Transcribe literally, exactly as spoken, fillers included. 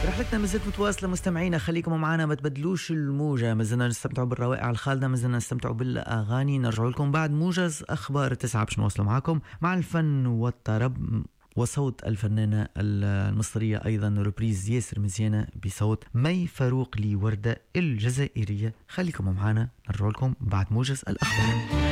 رحلتنا مازالت متواصلة مستمعينا، خليكم معنا ما تبدلوش الموجة. مازلنا نستمتعوا بالروائع الخالدة، مازلنا نستمتعوا بالأغاني. نرجع لكم بعد موجز أخبار التسعة باش نواصلوا معكم مع الفن والطرب وصوت الفنانة المصرية أيضا ربريز ياسر مزيانة بصوت مي فاروق لي وردة الجزائرية. خليكم معنا، نرجع لكم بعد موجز الأخبار.